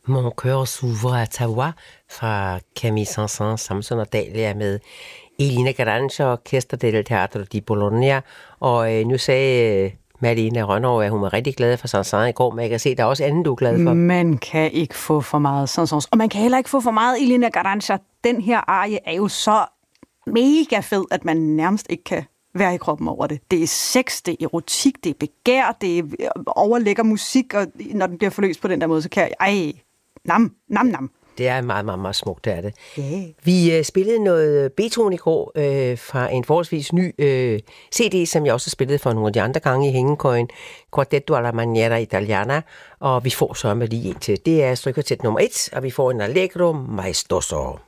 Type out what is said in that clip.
Mon cœur s'ouvre à ta voix fra Camille Saint-Saëns, Samson og Dahlia med Elina Garanca og Orchestra del Teatro di Bologna. Og nu sagde Malene Rønnow, at hun var rigtig glad for Saint-Saëns i går, men jeg kan se, at der er også andet, du er glad for. Man kan ikke få for meget Saint-Saëns, og man kan heller ikke få for meget Elina Garanca. Den her arie er jo så mega fed, at man nærmest ikke kan være i kroppen over det. Det er sex, det er erotik, det er begær, det er overlækker musik, og når den bliver forløst på den der måde, så kan jeg... Nam. Det er meget, meget, meget smukt, det er det. Yeah. Vi spillede noget Beethoven i går fra en forholdsvis ny CD, som jeg også spillede for nogle af de andre gange i hængekøjen. Quartetto alla maniera italiana, og vi får så med lige en til. Det er strykkertet nummer 1, og vi får en Allegro maestoso.